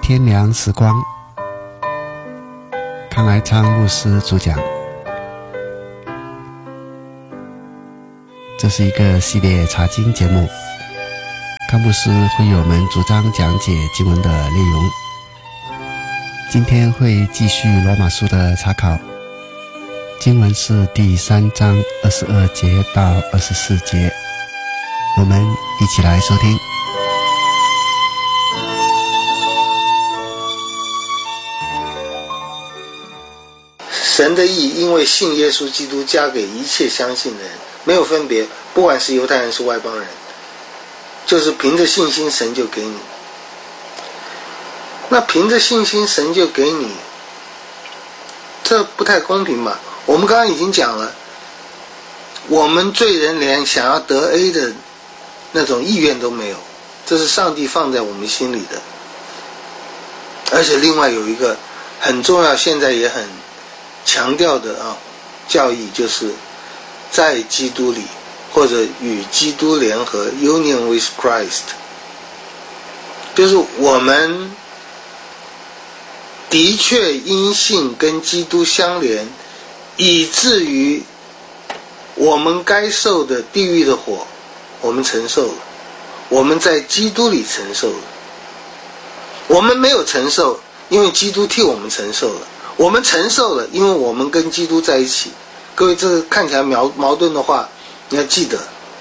天良时光，康来昌牧师主讲。这是一个系列查经节目，康牧师会为我们主张讲解经文的内容。今天会继续罗马书的查考，经文是第3章22节到24节，我们一起来收听。 神的义因为信耶稣基督加给一切相信的人，没有分别，不管是犹太人是外邦人，就是凭着信心神就给你。那凭着信心神就给你，这不太公平吧？我们刚刚已经讲了，我们罪人连想要得 A 的那种意愿都没有，这是上帝放在我们心里的。而且另外有一个很重要，现在也很强调的教义，就是在基督里，或者与基督联合 Union with Christ， 就是我们的确因信跟基督相连，以至于我们该受的地狱的火我们承受了，我们在基督里承受了。我们没有承受，因为基督替我们承受了。我们承受了，因为我们跟基督在一起。各位，这个看起来矛盾的话，你要记得。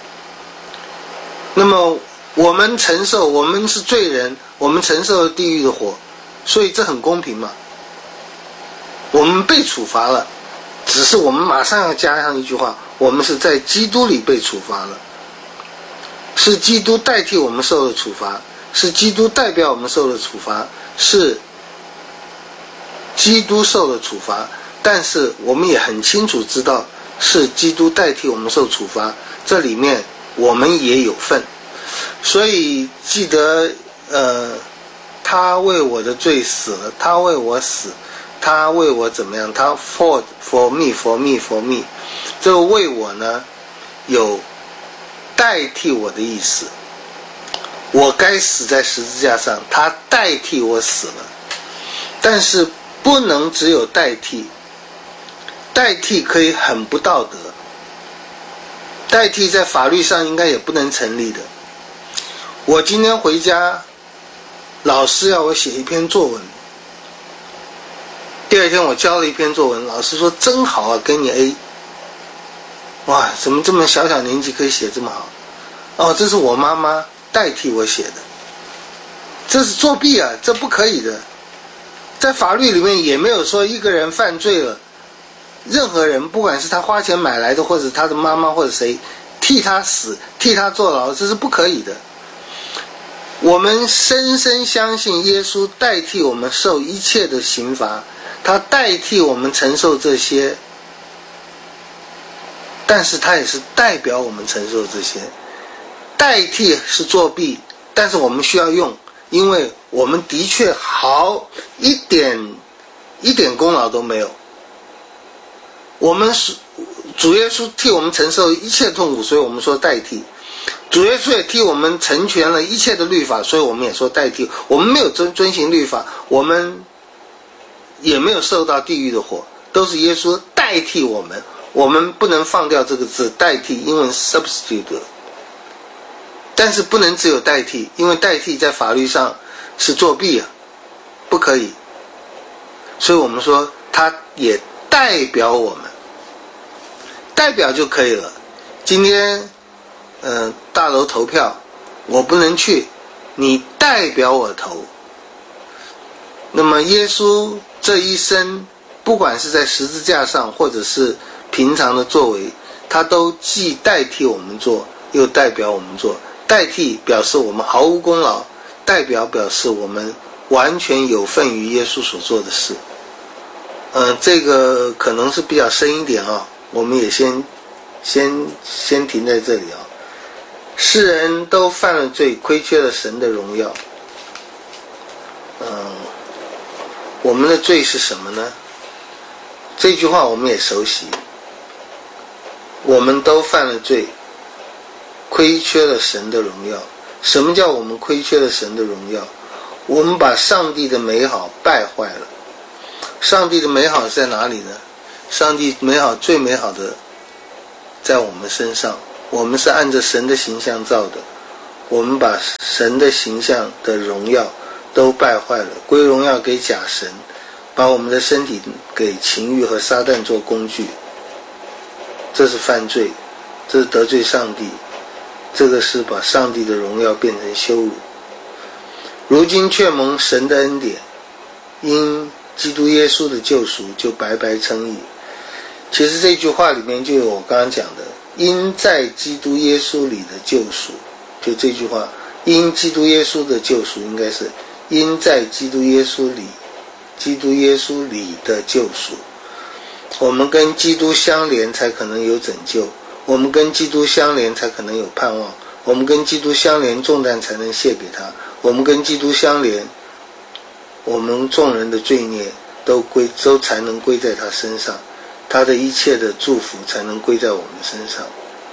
那么我们承受，我们是罪人，我们承受了地狱的火，所以这很公平嘛。我们被处罚了，只是我们马上要加上一句话，我们是在基督里被处罚了，是基督代替我们受了处罚，是基督代表我们受了处罚，是基督受了处罚，但是我们也很清楚知道是基督代替我们受处罚，这里面我们也有份。所以记得他为我的罪死了，他为我死，他为我怎么样，他 for me， 这个为我呢有代替我的意思，我该死在十字架上，他代替我死了。但是不能只有代替，代替可以很不道德，代替在法律上应该也不能成立的。我今天回家，老师要我写一篇作文，第二天我交了一篇作文，老师说真好啊，给你 A。 哇，怎么这么小年纪可以写这么好？这是我妈妈代替我写的，这是作弊啊，这不可以的。在法律里面也没有说一个人犯罪了，任何人不管是他花钱买来的，或者他的妈妈或者谁替他死，替他坐牢，这是不可以的。我们深深相信耶稣代替我们受一切的刑罚，他代替我们承受这些，但是他也是代表我们承受这些。代替是作弊，但是我们需要用，因为我们的确一点功劳都没有。我们是主耶稣替我们承受一切痛苦，所以我们说代替。主耶稣也替我们成全了一切的律法，所以我们也说代替。我们没有遵行律法，我们也没有受到地狱的火，都是耶稣代替我们。我们不能放掉这个字代替，英文 substitute。但是不能只有代替，因为代替在法律上是作弊啊，不可以。所以我们说他也代表我们，代表就可以了。今天大楼投票我不能去，你代表我投。那么耶稣这一生不管是在十字架上或者是平常的作为，他都既代替我们做又代表我们做。代替表示我们毫无功劳，代表示我们完全有份于耶稣所做的事。这个可能是比较深一点啊，我们也先停在这里啊。世人都犯了罪，亏缺了神的荣耀。我们的罪是什么呢？这句话我们也熟悉。我们都犯了罪，亏缺了神的荣耀。什么叫我们亏缺了神的荣耀？ 我们把上帝的美好败坏了。上帝的美好在哪里呢？上帝美好最美好的在我们身上，我们是按着神的形象造的，我们把神的形象的荣耀都败坏了，归荣耀给假神，把我们的身体给情欲和撒旦做工具，这是犯罪，这是得罪上帝，这个是把上帝的荣耀变成羞辱。如今却蒙神的恩典，因基督耶稣的救赎，就白白称义。其实这句话里面就有我刚刚讲的，因在基督耶稣里的救赎，就这句话，因基督耶稣的救赎，应该是因在基督耶稣里，基督耶稣里的救赎。我们跟基督相连才可能有拯救，我们跟基督相连才可能有盼望，我们跟基督相连，重担才能卸给他，我们跟基督相连，我们众人的罪孽都才能归在他身上，他的一切的祝福才能归在我们身上。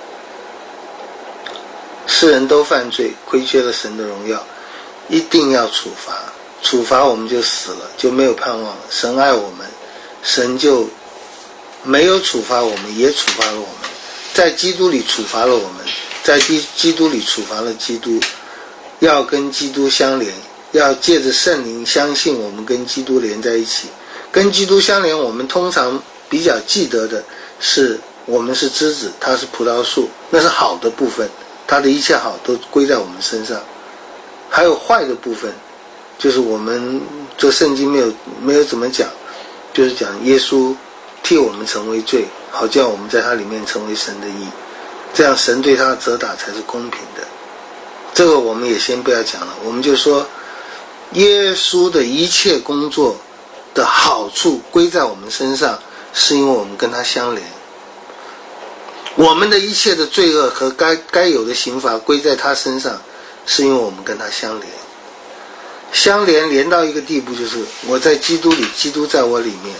世人都犯罪，亏缺了神的荣耀，一定要处罚，处罚我们就死了，就没有盼望了。神爱我们，神就没有处罚我们，也处罚了我们，在基督里处罚了我们，在基督里处罚了基督，要跟基督相连，要借着圣灵相信我们跟基督连在一起。跟基督相连，我们通常比较记得的是我们是枝子，他是葡萄树，那是好的部分，他的一切好都归在我们身上。还有坏的部分，就是我们这圣经没有怎么讲，就是讲耶稣替我们成为罪，好叫我们在他里面成为神的义，这样神对他的责打才是公平的。这个我们也先不要讲了，我们就说耶稣的一切工作的好处归在我们身上，是因为我们跟他相连。我们的一切的罪恶和该有的刑罚归在他身上，是因为我们跟他相连。相连到一个地步，就是我在基督里，基督在我里面。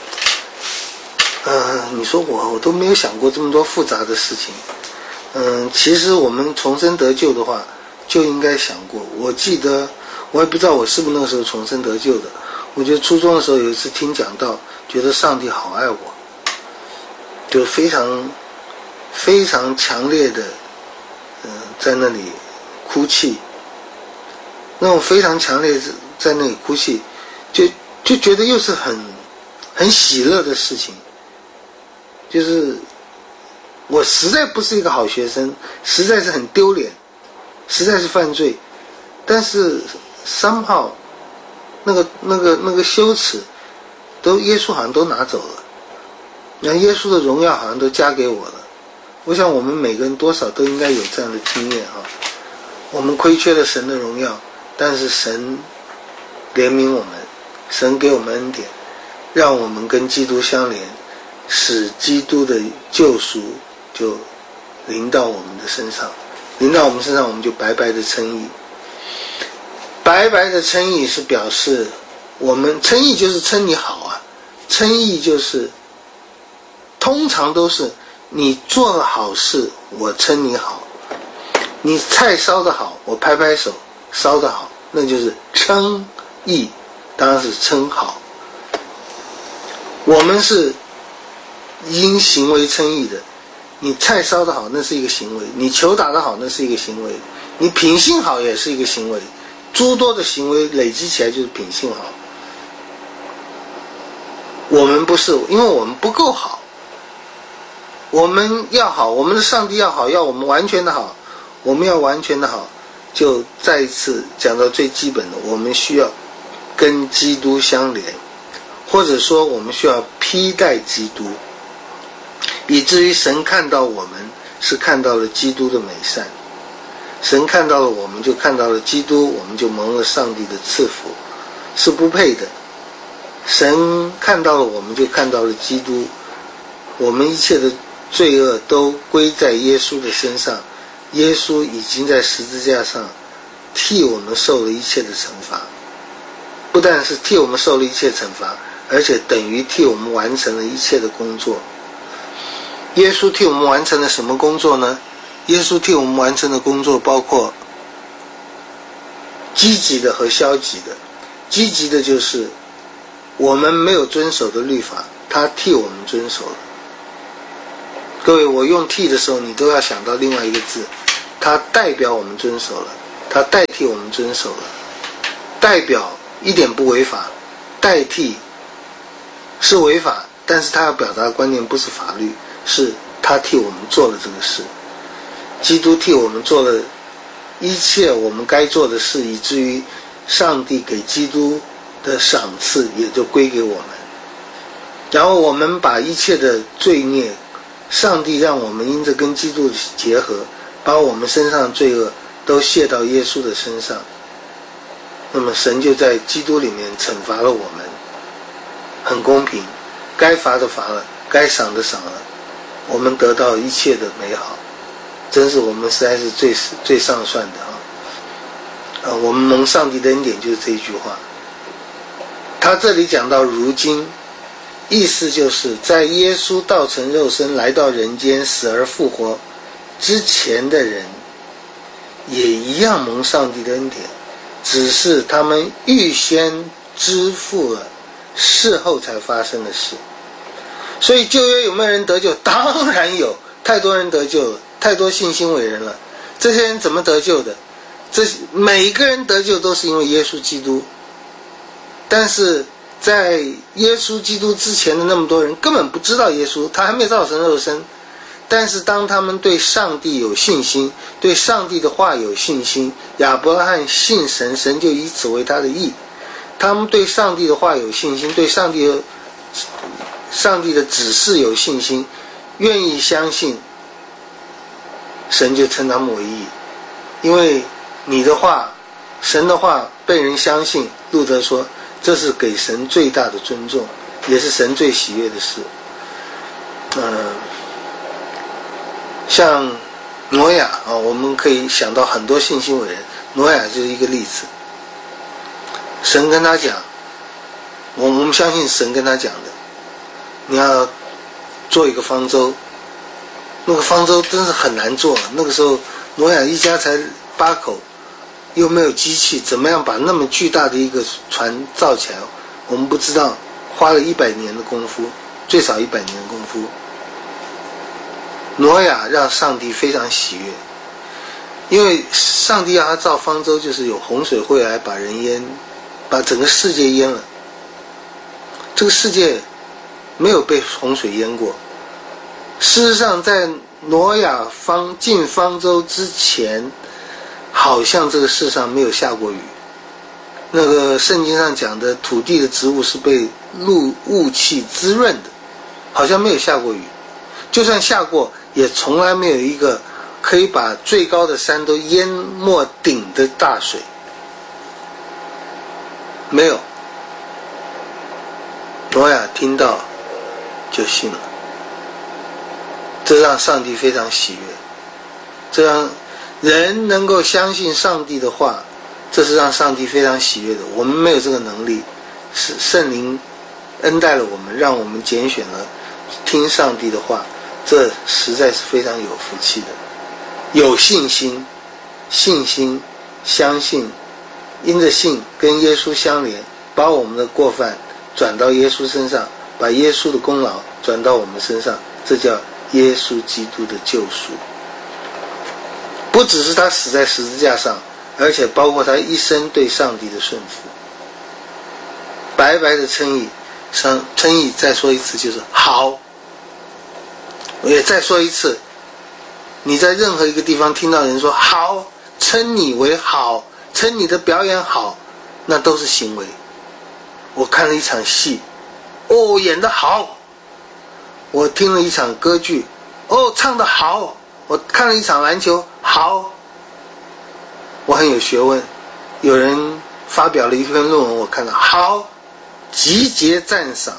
你说我都没有想过这么多复杂的事情。其实我们重生得救的话，就应该想过。我记得，我也不知道我是不是那个时候重生得救的。我觉得初中的时候有一次听讲道，觉得上帝好爱我，就非常非常强烈的，在那里哭泣，那种非常强烈在那里哭泣，就觉得又是很喜乐的事情。就是我实在不是一个好学生，实在是很丢脸，实在是犯罪，但是somehow那个羞耻都耶稣好像都拿走了，那耶稣的荣耀好像都加给我了。我想我们每个人多少都应该有这样的经验啊。我们亏缺了神的荣耀，但是神怜悯我们，神给我们恩典，让我们跟基督相连，使基督的救赎就临到我们的身上，临到我们身上，我们就白白的称义。白白的称义是表示我们称义就是称你好啊，称义就是通常都是你做了好事，我称你好，你菜烧得好，我拍拍手，烧得好，那就是称义，当然是称好。我们是因行为称义的，你菜烧得好，那是一个行为；你球打得好，那是一个行为；你品性好也是一个行为。诸多的行为累积起来就是品性好。我们不是，因为我们不够好。我们要好，我们的上帝要好，要我们完全的好。我们要完全的好，就再一次讲到最基本的，我们需要跟基督相连，或者说我们需要披戴基督，以至于神看到我们是看到了基督的美善。神看到了我们，就看到了基督，我们就蒙了上帝的赐福，是不配的。神看到了我们，就看到了基督，我们一切的罪恶都归在耶稣的身上，耶稣已经在十字架上替我们受了一切的惩罚，不但是替我们受了一切惩罚，而且等于替我们完成了一切的工作。耶稣替我们完成了什么工作呢？耶稣替我们完成的工作包括积极的和消极的。积极的就是我们没有遵守的律法，他替我们遵守了。各位，我用替的时候你都要想到另外一个字，它代表我们遵守了，它代替我们遵守了。代表一点不违法，代替是违法，但是他要表达的观念不是法律，是他替我们做了这个事。基督替我们做了一切我们该做的事，以至于上帝给基督的赏赐也就归给我们。然后我们把一切的罪孽，上帝让我们因着跟基督结合，把我们身上的罪恶都卸到耶稣的身上。那么神就在基督里面惩罚了我们，很公平，该罚的罚了，该赏的赏了，我们得到一切的美好，真是我们实在是最上算的我们蒙上帝的恩典就是这一句话。他这里讲到如今，意思就是在耶稣道成肉身来到人间死而复活之前的人也一样蒙上帝的恩典，只是他们预先支付了事后才发生的事。所以旧约有没有人得救？当然有，太多人得救了，太多信心伟人了。这些人怎么得救的？每个人得救都是因为耶稣基督。但是在耶稣基督之前的那么多人根本不知道耶稣，他还没造成肉身。但是当他们对上帝有信心，对上帝的话有信心，亚伯拉罕信神，神就以此为他的义。他们对上帝的话有信心，对上帝的指示有信心，愿意相信，神就称他们为义。因为你的话，神的话被人相信，路德说这是给神最大的尊重，也是神最喜悦的事。像挪亚我们可以想到很多信心伟人，挪亚就是一个例子。神跟他讲，我们相信神跟他讲的，你要做一个方舟。那个方舟真是很难做，那个时候挪亚一家才8口，又没有机器，怎么样把那么巨大的一个船造起来，我们不知道，花了100年的功夫，最少100年的功夫。挪亚让上帝非常喜悦，因为上帝要他造方舟，就是有洪水会来把人淹，把整个世界淹了。这个世界没有被洪水淹过。事实上在挪亚进方舟之前，好像这个世上没有下过雨。那个圣经上讲的土地的植物是被雾气滋润的，好像没有下过雨。就算下过，也从来没有一个可以把最高的山都淹没顶的大水，没有。挪亚听到就信了，这让上帝非常喜悦。这让人能够相信上帝的话，这是让上帝非常喜悦的。我们没有这个能力，是圣灵恩待了我们，让我们拣选了听上帝的话，这实在是非常有福气的。有信心，相信，因着信跟耶稣相连，把我们的过犯转到耶稣身上，把耶稣的功劳转到我们身上，这叫耶稣基督的救赎。不只是他死在十字架上，而且包括他一生对上帝的顺服。白白的称义，再说一次就是好。我也再说一次，你在任何一个地方听到人说好，称你为好，称你的表演好，那都是行为。我看了一场戏，演得好。我听了一场歌剧，唱得好。我看了一场篮球，好。我很有学问，有人发表了一篇论文，我看到好，集结赞赏。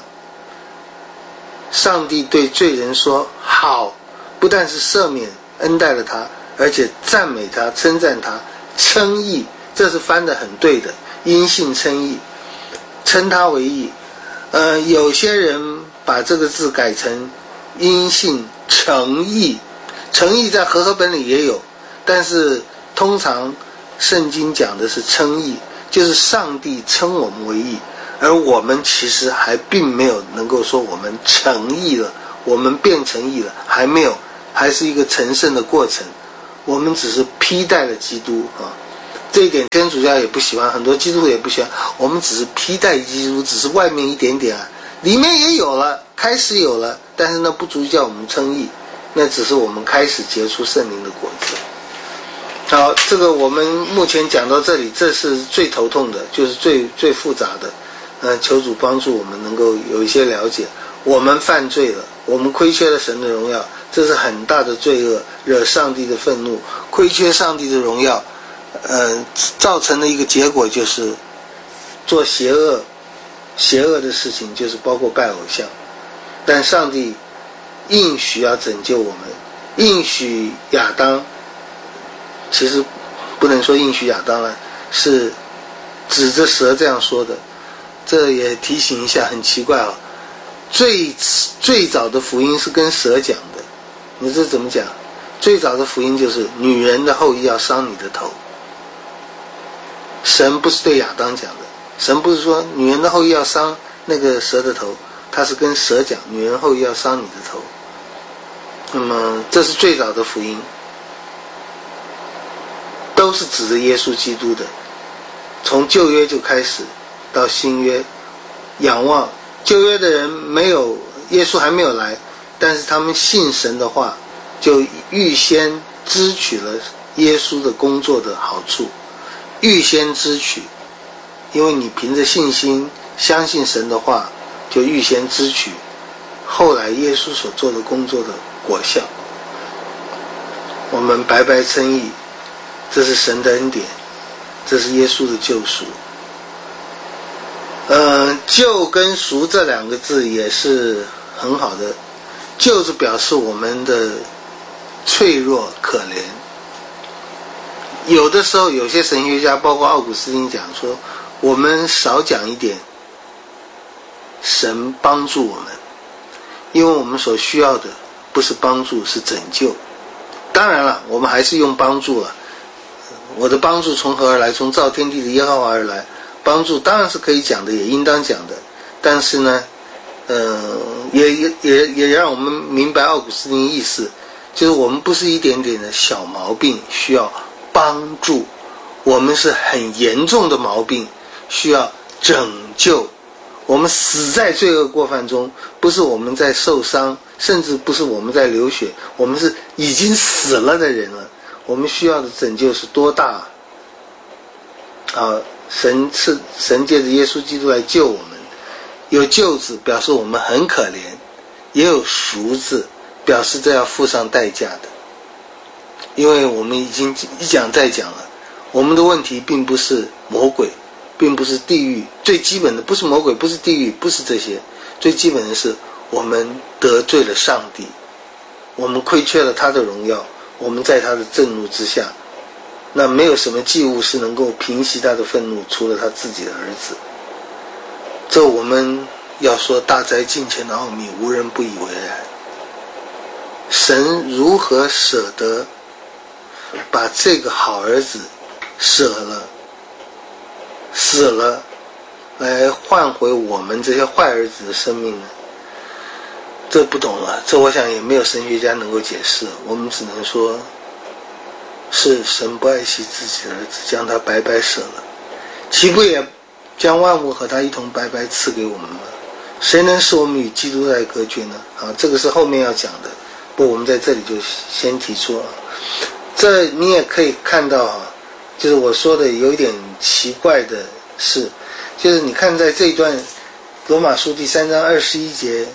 上帝对罪人说好，不但是赦免恩待了他，而且赞美他，称赞他，称义，这是翻得很对的，因信称义，称他为义。有些人把这个字改成因信诚义，诚义在和合本里也有，但是通常圣经讲的是称义，就是上帝称我们为义，而我们其实还并没有能够说我们成义了，我们变成义了，还没有，还是一个成圣的过程。我们只是披戴了基督啊，这一点天主教也不喜欢，很多基督徒也不喜欢。我们只是披戴基督，只是外面一点点啊，里面也有了，开始有了，但是那不足以叫我们称义，那只是我们开始结出圣灵的果子。好，这个我们目前讲到这里，这是最头痛的，就是最复杂的。求主帮助我们能够有一些了解。我们犯罪了，我们亏缺了神的荣耀，这是很大的罪恶，惹上帝的愤怒，亏缺上帝的荣耀，造成的一个结果就是做邪恶的事情，就是包括拜偶像。但上帝应许要拯救我们，应许亚当，其实不能说应许亚当了，是指着蛇这样说的。这也提醒一下，很奇怪啊，最早的福音是跟蛇讲的，你这怎么讲？最早的福音就是女人的后裔要伤你的头。神不是对亚当讲的，神不是说女人的后裔要伤那个蛇的头，他是跟蛇讲女人后裔要伤你的头。那么这是最早的福音，都是指着耶稣基督的，从旧约就开始到新约。仰望旧约的人没有耶稣还没有来，但是他们信神的话，就预先支取了耶稣的工作的好处，预先支取，因为你凭着信心相信神的话，就预先支取后来耶稣所做的工作的果效。我们白白称义，这是神的恩典，这是耶稣的救赎。救跟赎这两个字也是很好的。救是表示我们的脆弱可怜。有的时候有些神学家包括奥古斯丁讲说，我们少讲一点神帮助我们，因为我们所需要的不是帮助，是拯救。当然了，我们还是用帮助了。我的帮助从何而来？从造天地的耶和华而来。帮助当然是可以讲的，也应当讲的，但是呢，也让我们明白奥古斯丁意思，就是我们不是一点点的小毛病需要帮助，我们是很严重的毛病需要拯救。我们死在罪恶过犯中，不是我们在受伤，甚至不是我们在流血，我们是已经死了的人了。我们需要的拯救是多大啊！神借着耶稣基督来救我们，有救字表示我们很可怜，也有赎字表示这要付上代价的。因为我们已经一讲再讲了，我们的问题并不是魔鬼，并不是地狱，最基本的不是魔鬼，不是地狱，不是这些，最基本的是我们得罪了上帝，我们亏缺了他的荣耀，我们在他的震怒之下，那没有什么祭物是能够平息他的愤怒，除了他自己的儿子。这我们要说大灾近前的奥秘，无人不以为然。神如何舍得把这个好儿子舍了死了，来换回我们这些坏儿子的生命呢？这不懂了，这我想也没有神学家能够解释，我们只能说是神不爱惜自己的儿子，将他白白舍了，岂不也将万物和他一同白白赐给我们吗？谁能使我们与基督来隔绝呢？这个是后面要讲的，不，我们在这里就先提出了。这你也可以看到就是我说的有一点奇怪的是，就是你看在这一段罗马书第3章21节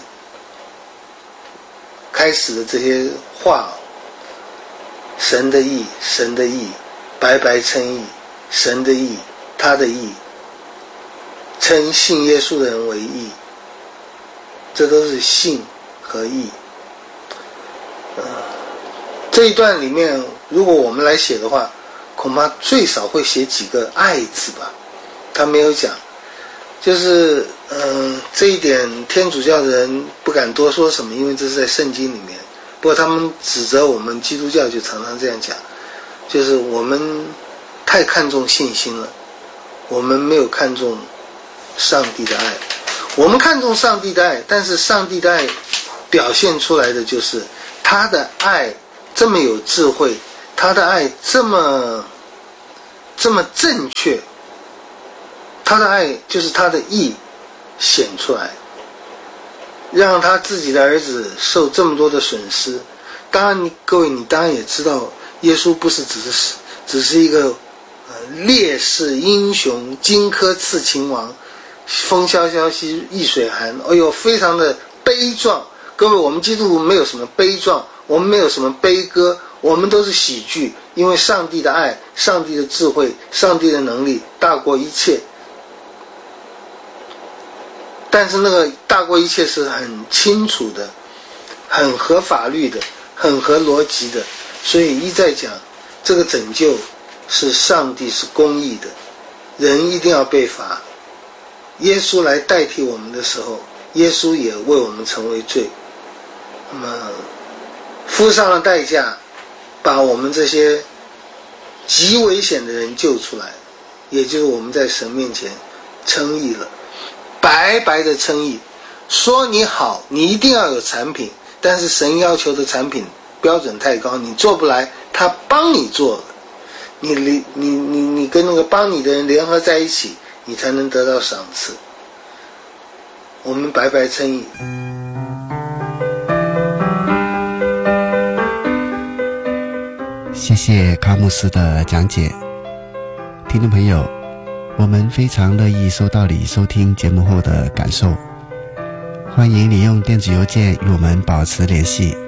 开始的这些话，神的义，神的义，白白称义，神的义，他的义，称信耶稣的人为义，这都是信和义。这一段里面如果我们来写的话，恐怕最少会写几个爱字吧，他没有讲，就是这一点天主教的人不敢多说什么，因为这是在圣经里面。不过他们指责我们基督教就常常这样讲，就是我们太看重信心了，我们没有看重上帝的爱。我们看重上帝的爱，但是上帝的爱表现出来的就是他的爱这么有智慧，他的爱这么正确，他的爱就是他的义显出来，让他自己的儿子受这么多的损失。当然各位，你当然也知道，耶稣不是只是一个烈士英雄，荆轲刺秦王，风萧萧兮易水寒，哎呦，非常的悲壮。各位，我们基督徒没有什么悲壮，我们没有什么悲歌，我们都是喜剧，因为上帝的爱，上帝的智慧，上帝的能力大过一切。但是那个大过一切是很清楚的，很合法律的，很合逻辑的。所以一再讲，这个拯救是上帝是公义的，人一定要被罚。耶稣来代替我们的时候，耶稣也为我们成为罪，那么付上了代价，把我们这些极危险的人救出来，也就是我们在神面前称义了，白白的称义。说你好，你一定要有产品，但是神要求的产品标准太高，你做不来，他帮你做了，你跟那个帮你的人联合在一起，你才能得到赏赐。我们白白称义。 谢谢卡牧师的讲解。听众朋友，我们非常乐意收到你收听节目后的感受，欢迎你用电子邮件与我们保持联系。